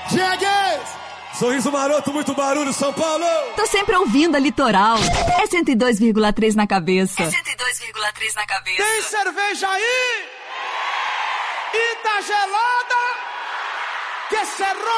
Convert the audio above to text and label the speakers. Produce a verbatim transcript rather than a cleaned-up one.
Speaker 1: Jegues! Sorriso maroto, muito barulho, São Paulo!
Speaker 2: Tô sempre ouvindo a Litoral. É cento e dois vírgula três na cabeça.
Speaker 3: É cento e dois vírgula três na cabeça.
Speaker 1: Tem cerveja aí? E tá gelada? Que cerrou!